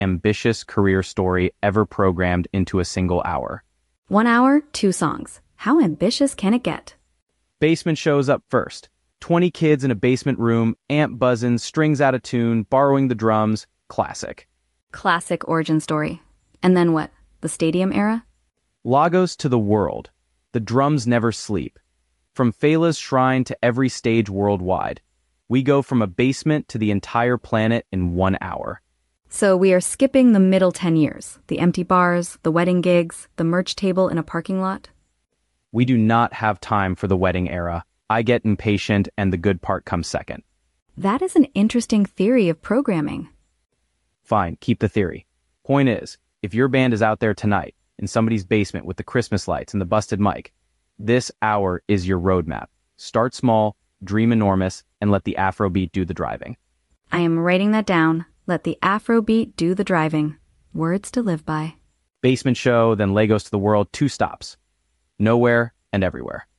ambitious career story ever programmed into a single hour. 1 hour, 2 songs. How ambitious can it get? Basement shows up first. 20 kids in a basement room, amp buzzing, strings out of tune, borrowing the drums. Classic. Classic origin story. And then what? The stadium era? Lagos to the world. The drums never sleep. From Fela's shrine to every stage worldwide. We go from a basement to the entire planet in 1 hour. So we are skipping the middle 10 years. The empty bars, the wedding gigs, the merch table in a parking lot. We do not have time for the wedding era. I get impatient and the good part comes second. That is an interesting theory of programming. Fine, keep the theory. Point is, if your band is out there tonight, in somebody's basement with the Christmas lights and the busted mic, this hour is your roadmap. Start small, dream enormous, and let the Afrobeat do the driving. I am writing that down. Let the Afrobeat do the driving. Words to live by. Basement show, then Lagos to the world, 2 stops. Nowhere and everywhere.